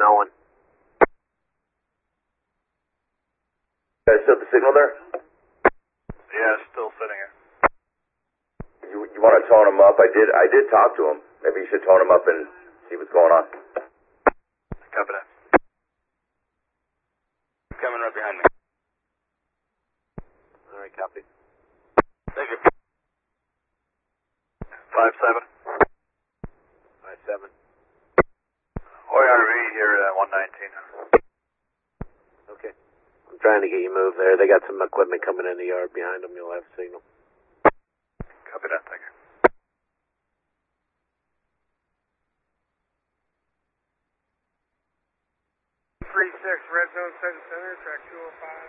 Owen. Guys still at the signal there? Yeah, still sitting here. You want to tone him up? I did talk to him. Maybe you should tone him up and see what's going on. Copy that. Coming right behind me. Alright, copy. Thank you. 5-7. 5-7. ORV here at 119. Okay. I'm trying to get you moved there. They got some equipment coming in the yard behind them. You'll have signal. Copy that, thank you. 36, Red Zone 7 Center, track 205.